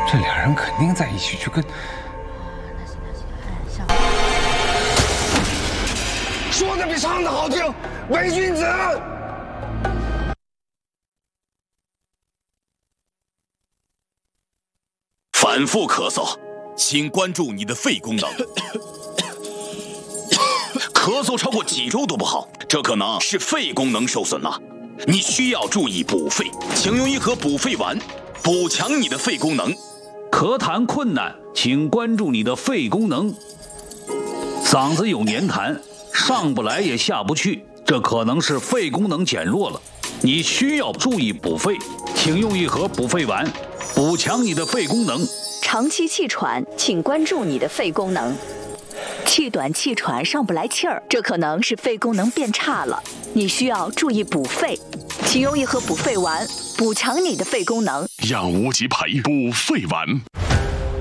这俩人肯定在一起去跟…… 说的比唱的好听，伪君子。 反复咳嗽，请关注你的肺功能。咳嗽超过几周都不好，这可能是肺功能受损了。你需要注意补肺，请用一盒补肺丸，补强你的肺功能。 咳痰困难，请关注你的肺功能。嗓子有黏痰，上不来也下不去，这可能是肺功能减弱了。你需要注意补肺，请用一盒补肺丸，补强你的肺功能。 长期气喘，请关注你的肺功能。气短气喘上不来气儿，这可能是肺功能变差了，你需要注意补肺，请用一盒补肺丸，补强你的肺功能。 让无极牌补肺丸。